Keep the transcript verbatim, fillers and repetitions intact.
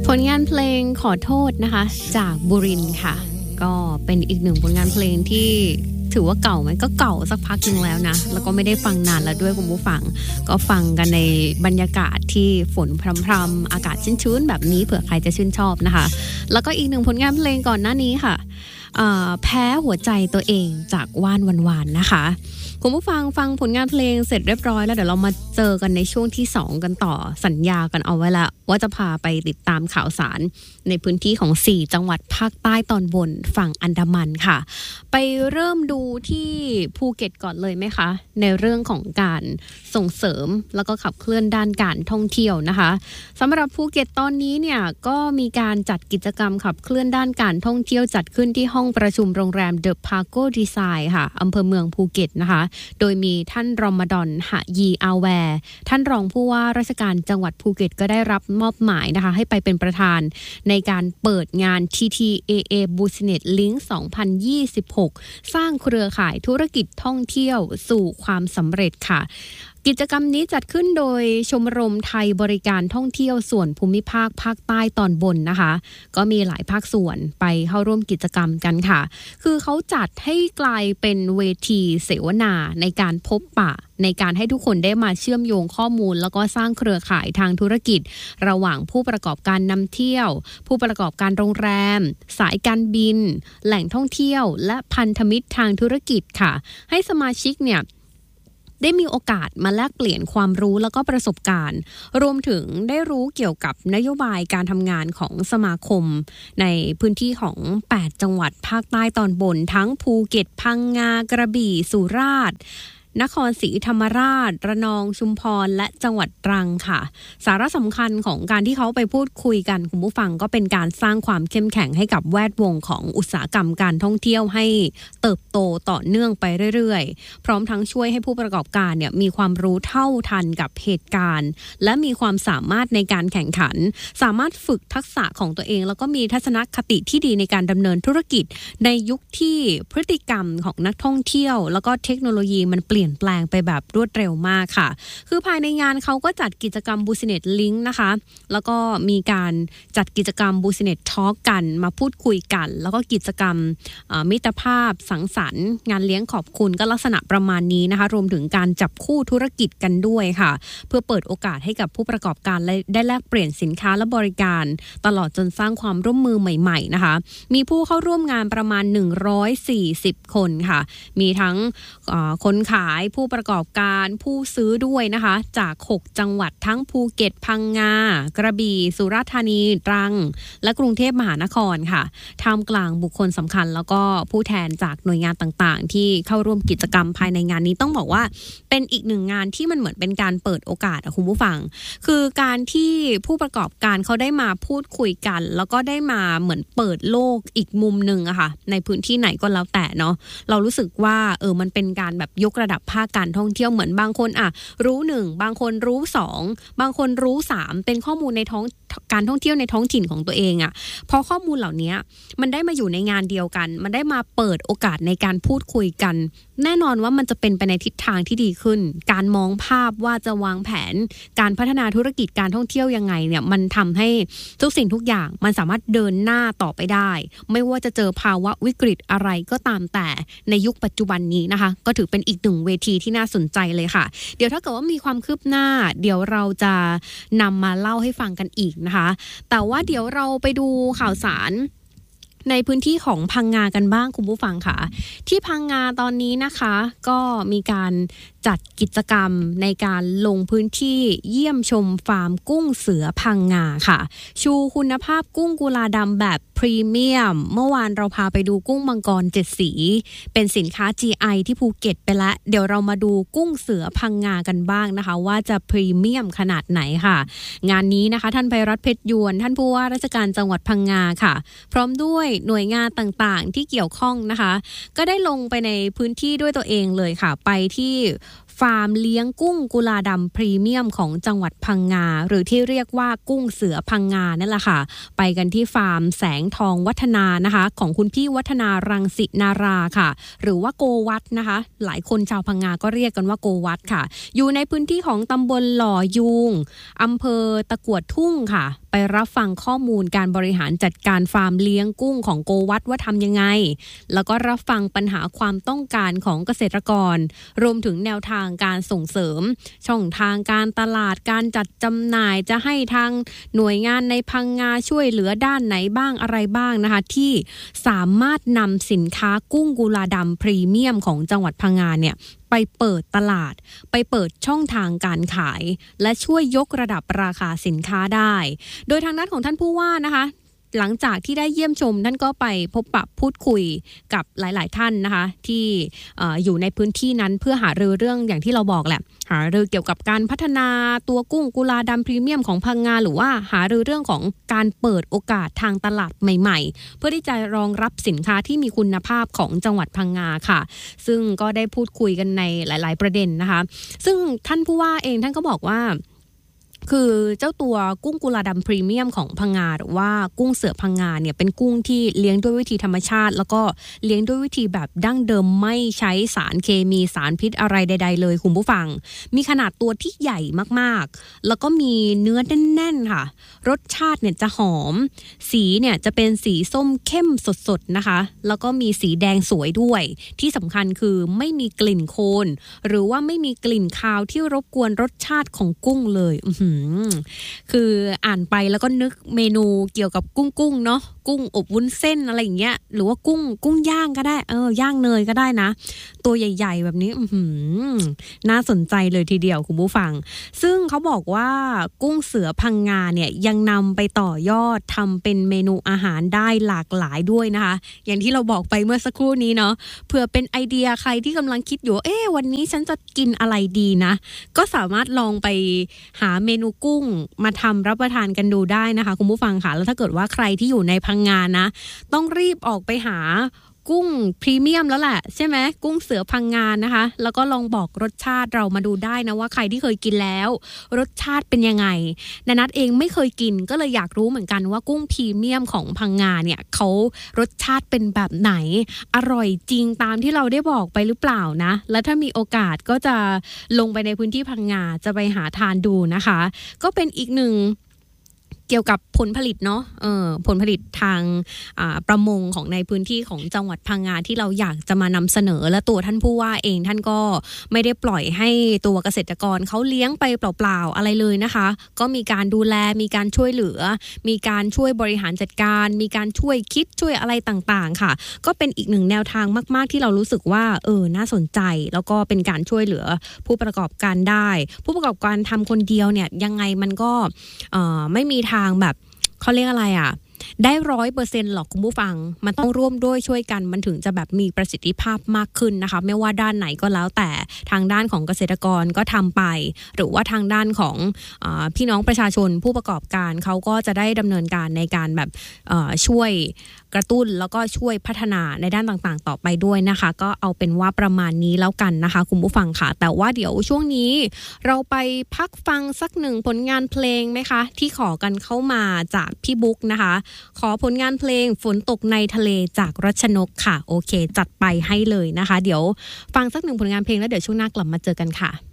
ผลงานเพลงขอโทษนะคะจากบุรินทร์ค่ะก็เป็นอีกหนึ่งผลงานเพลงที่ถือว่าเก่าไหมก็เก่าสักพักนึงแล้วนะแล้วก็ไม่ได้ฟังนานแล้วด้วยคุณผู้ฟังก็ฟังกันในบรรยากาศที่ฝนพรำๆอากาศชื้นๆแบบนี้เผื่อใครจะชื่นชอบนะคะแล้วก็อีกหนึ่งผลงานเพลงก่อนหน้านี้ค่ะแพ้หัวใจตัวเองจากว่านวันวานนะคะคุณผู้ฟังฟังผลงานเพลงเสร็จเรียบร้อยแล้วเดี๋ยวเรามาเจอกันในช่วงที่สองกันต่อสัญญากันเอาไว้แล้วว่าจะพาไปติดตามข่าวสารในพื้นที่ของสี่จังหวัดภาคใต้ตอนบนฝั่งอันดามันค่ะไปเริ่มดูที่ภูเก็ตก่อนเลยไหมคะในเรื่องของการส่งเสริมแล้วก็ขับเคลื่อนด้านการท่องเที่ยวนะคะสำหรับภูเก็ตตอนนี้เนี่ยก็มีการจัดกิจกรรมขับเคลื่อนด้านการท่องเที่ยวจัดขึ้นที่ห้องประชุมโรงแรมเดอะพาโกดีไซน์ค่ะอำเภอเมืองภูเก็ตนะคะโดยมีท่านรอมฎอนหะยีอาแวร์ท่านรองผู้ว่าราชการจังหวัดภูเก็ตก็ได้รับมอบหมายนะคะให้ไปเป็นประธานในการเปิดงาน ที ที เอ เอ Business Link สองพันยี่สิบหกสร้างเครือข่ายธุรกิจท่องเที่ยวสู่ความสำเร็จค่ะกิจกรรมนี้จัดขึ้นโดยชมรมไทยบริการท่องเที่ยวส่วนภูมิภาคภาคใต้ตอนบนนะคะก็มีหลายภาคส่วนไปเข้าร่วมกิจกรรมกันค่ะคือเขาจัดให้กลายเป็นเวทีเสวนาในการพบปะในการให้ทุกคนได้มาเชื่อมโยงข้อมูลแล้วก็สร้างเครือข่ายทางธุรกิจระหว่างผู้ประกอบการนำเที่ยวผู้ประกอบการโรงแรมสายการบินแหล่งท่องเที่ยวและพันธมิตรทางธุรกิจค่ะให้สมาชิกเนี่ยได้มีโอกาสมาแลกเปลี่ยนความรู้แล้วก็ประสบการณ์รวมถึงได้รู้เกี่ยวกับนโยบายการทำงานของสมาคมในพื้นที่ของแปดจังหวัดภาคใต้ตอนบนทั้งภูเก็ตพังงากระบี่สุราษฎร์นครศรีธรรมราชระนองชุมพรและจังหวัดตรังค่ะสาระสำคัญของการที่เขาไปพูดคุยกันคุณผู้ฟังก็เป็นการสร้างความเข้มแข็งให้กับแวดวงของอุตสาหกรรมการท่องเที่ยวให้เติบโตต่อเนื่องไปเรื่อยๆพร้อมทั้งช่วยให้ผู้ประกอบการเนี่ยมีความรู้เท่าทันกับเหตุการณ์และมีความสามารถในการแข่งขันสามารถฝึกทักษะของตัวเองแล้วก็มีทัศนคติที่ดีในการดำเนินธุรกิจในยุคที่พฤติกรรมของนักท่องเที่ยวแล้วก็เทคโนโลยีมันเปลี่ยนแปลงไปแบบรวดเร็วมากค่ะคือภายในงานเขาก็จัดกิจกรรม Business Link นะคะแล้วก็มีการจัดกิจกรรม Business Talk กันมาพูดคุยกันแล้วก็กิจกรรมมิตรภาพสังสรรค์งานเลี้ยงขอบคุณก็ลักษณะประมาณนี้นะคะรวมถึงการจับคู่ธุรกิจกันด้วยค่ะเพื่อเปิดโอกาสให้กับผู้ประกอบการได้แลกเปลี่ยนสินค้าและบริการตลอดจนสร้างความร่วมมือใหม่ๆนะคะมีผู้เข้าร่วมงานประมาณหนึ่งร้อยสี่สิบคนค่ะมีทั้งคนขายผู้ประกอบการผู้ซื้อด้วยนะคะจากหกจังหวัดทั้งภูเก็ตพังงากระบี่สุราษฎร์ธานีตรังและกรุงเทพมหานครค่ะท่ามกลางบุคคลสำคัญแล้วก็ผู้แทนจากหน่วยงานต่างๆที่เข้าร่วมกิจกรรมภายในงานนี้ต้องบอกว่าเป็นอีกหนึ่งงานที่มันเหมือนเป็นการเปิดโอกาสคุณผู้ฟังคือการที่ผู้ประกอบการเขาได้มาพูดคุยกันแล้วก็ได้มาเหมือนเปิดโลกอีกมุมนึงอะค่ะในพื้นที่ไหนก็แล้วแต่เนาะเรารู้สึกว่าเออมันเป็นการแบบยกระดับภาคการท่องเที่ยวเหมือนบางคนอ่ะรู้หนึ่งบางคนรู้สองบางคนรู้สามเป็นข้อมูลในท้องการท่องเที่ยวในท้องถิ่นของตัวเองอ่ะพอข้อมูลเหล่านี้มันได้มาอยู่ในงานเดียวกันมันได้มาเปิดโอกาสในการพูดคุยกันแน่นอนว่ามันจะเป็นไปในทิศทางที่ดีขึ้นการมองภาพว่าจะวางแผนการพัฒนาธุรกิจการท่องเที่ยวยังไงเนี่ยมันทำให้ทุกสิ่งทุกอย่างมันสามารถเดินหน้าต่อไปได้ไม่ว่าจะเจอภาวะวิกฤตอะไรก็ตามแต่ในยุคปัจจุบันนี้นะคะก็ถือเป็นอีกหนึ่งเวทีที่น่าสนใจเลยค่ะเดี๋ยวถ้าเกิดว่ามีความคืบหน้าเดี๋ยวเราจะนำมาเล่าให้ฟังกันอีกนะคะแต่ว่าเดี๋ยวเราไปดูข่าวสารในพื้นที่ของพังงากันบ้างคุณผู้ฟังค่ะที่พังงาตอนนี้นะคะก็มีการจัดกิจกรรมในการลงพื้นที่เยี่ยมชมฟาร์มกุ้งเสือพังงาค่ะชูคุณภาพกุ้งกุลาดำแบบพรีเมียมเมื่อวานเราพาไปดูกุ้งมังกรเจ็ดสีเป็นสินค้า จี ไอ ที่ภูเก็ตไปแล้วเดี๋ยวเรามาดูกุ้งเสือพังงากันบ้างนะคะว่าจะพรีเมียมขนาดไหนค่ะงานนี้นะคะท่านไพรัตน์เพชรยวนท่านผู้ว่าราชการจังหวัดพังงาค่ะพร้อมด้วยหน่วยงานต่างๆที่เกี่ยวข้องนะคะก็ได้ลงไปในพื้นที่ด้วยตัวเองเลยค่ะไปที่ฟาร์มเลี้ยงกุ้งกุลาดำพรีเมียมของจังหวัดพังงาหรือที่เรียกว่ากุ้งเสือพังงานั่นแหละค่ะไปกันที่ฟาร์มแสงทองวัฒนานะคะของคุณพี่วัฒนารังสินาราค่ะหรือว่าโกวัดนะคะหลายคนชาวพังงาก็เรียกกันว่าโกวัดค่ะอยู่ในพื้นที่ของตำบลหล่อยูงอำเภอตะกั่วทุ่งค่ะไปรับฟังข้อมูลการบริหารจัดการฟาร์มเลี้ยงกุ้งของโกวัดว่าทำยังไงแล้วก็รับฟังปัญหาความต้องการของเกษตรกรรวมถึงแนวทางการส่งเสริมช่องทางการตลาดการจัดจำหน่ายจะให้ทางหน่วยงานในพังงาช่วยเหลือด้านไหนบ้างอะไรบ้างนะคะที่สามารถนำสินค้ากุ้งกุลาดำพรีเมียมของจังหวัดพังงาเนี่ยไปเปิดตลาดไปเปิดช่องทางการขายและช่วยยกระดับราคาสินค้าได้โดยทางด้านของท่านผู้ว่านะคะหลังจากที่ได้เยี่ยมชมท่านก็ไปพบปะพูดคุยกับหลายๆท่านนะคะที่ อ, อยู่ในพื้นที่นั้นเพื่อหารือเรื่องอย่างที่เราบอกแหละหารือเกี่ยวกับการพัฒนาตัวกุ้งกุลาดำพรีเมียมของพังงาหรือว่าหารือเรื่องของการเปิดโอกาสทางตลาดใหม่ๆเพื่อที่จะรองรับสินค้าที่มีคุณภาพของจังหวัดพังงาค่ะซึ่งก็ได้พูดคุยกันในหลายๆประเด็นนะคะซึ่งท่านผู้ว่าเองท่านก็บอกว่าคือเจ้าตัวกุ้งกุลาดำพรีเมียมของพังงาหรือว่ากุ้งเสือพังงาเนี่ยเป็นกุ้งที่เลี้ยงด้วยวิธีธรรมชาติแล้วก็เลี้ยงด้วยวิธีแบบดั้งเดิมไม่ใช้สารเคมีสารพิษอะไรใดๆเลยคุณผู้ฟังมีขนาดตัวที่ใหญ่มากๆแล้วก็มีเนื้อแน่นๆค่ะรสชาติเนี่ยจะหอมสีเนี่ยจะเป็นสีส้มเข้มสดๆนะคะแล้วก็มีสีแดงสวยด้วยที่สำคัญคือไม่มีกลิ่นโคลนหรือว่าไม่มีกลิ่นคาวที่รบกวนรสชาติของกุ้งเลยคืออ่านไปแล้วก็นึกเมนูเกี่ยวกับกุ้งกุ้งเนาะกุ้งอบวุ้นเส้นอะไรอย่างเงี้ยหรือว่ากุ้งกุ้งย่างก็ได้เออย่างเนยก็ได้นะตัวใหญ่ๆแบบนี้น่าสนใจเลยทีเดียวคุณผู้ฟังซึ่งเขาบอกว่ากุ้งเสือพังงาเนี่ยยังนำไปต่อยอดทำเป็นเมนูอาหารได้หลากหลายด้วยนะคะอย่างที่เราบอกไปเมื่อสักครู่นี้เนาะเผื่อเป็นไอเดียใครที่กำลังคิดอยู่เอ๊ะวันนี้ฉันจะกินอะไรดีนะก็สามารถลองไปหาเมนูกุ้งมาทำรับประทานกันดูได้นะคะคุณผู้ฟังค่ะแล้วถ้าเกิดว่าใครที่อยู่ในพังงานะต้องรีบออกไปหากุ้งพรีเมียมแล้วแหละใช่ไหมกุ้งเสือพังงานะคะแล้วก็ลองบอกรสชาติเรามาดูได้นะว่าใครที่เคยกินแล้วรสชาติเป็นยังไงนานัทเองไม่เคยกินก็เลยอยากรู้เหมือนกันว่ากุ้งพรีเมียมของพังงาเนี่ยเขารสชาติเป็นแบบไหนอร่อยจริงตามที่เราได้บอกไปหรือเปล่านะแล้วถ้ามีโอกาสก็จะลงไปในพื้นที่พังงาจะไปหาทานดูนะคะก็เป็นอีกหนึ่งเกี่ยวกับผลผลิตเนาะเออผลผลิตทางประมงของในพื้นที่ของจังหวัดพังงาที่เราอยากจะมานำเสนอและตัวท่านผู้ว่าเองท่านก็ไม่ได้ปล่อยให้ตัวเกษตรกรเขาเลี้ยงไปเปล่าๆอะไรเลยนะคะก็มีการดูแลมีการช่วยเหลือมีการช่วยบริหารจัดการมีการช่วยคิดช่วยอะไรต่างๆค่ะก็เป็นอีกหนึ่งแนวทางมากๆที่เรารู้สึกว่าเออน่าสนใจแล้วก็เป็นการช่วยเหลือผู้ประกอบการได้ผู้ประกอบการทำคนเดียวเนี่ยยังไงมันก็เอ่อไม่มีทางแบบเขาเรียกอะไรอ่ะได้ร้อยเปอร์เซ็นต์หรอกคุณผู้ฟังมันต้องร่วมด้วยช่วยกันมันถึงจะแบบมีประสิทธิภาพมากขึ้นนะคะไม่ว่าด้านไหนก็แล้วแต่ทางด้านของเกษตรกรก็ทำไปหรือว่าทางด้านของเอ่อพี่น้องประชาชนผู้ประกอบการเขาก็จะได้ดำเนินการในการแบบเอ่อช่วยกระตุ้นแล้วก็ช่วยพัฒนาในด้านต่างๆต่อไปด้วยนะคะก็เอาเป็นว่าประมาณนี้แล้วกันนะคะคุณผู้ฟังค่ะแต่ว่าเดี๋ยวช่วงนี้เราไปพักฟังสักหนึ่งผลงานเพลงไหมคะที่ขอกันเข้ามาจากพี่บุ๊กนะคะขอผลงานเพลงฝนตกในทะเลจากรัชนกค่ะโอเคจัดไปให้เลยนะคะเดี๋ยวฟังสักหนึ่งผลงานเพลงแล้วเดี๋ยวช่วงหน้ากลับมาเจอกันค่ะ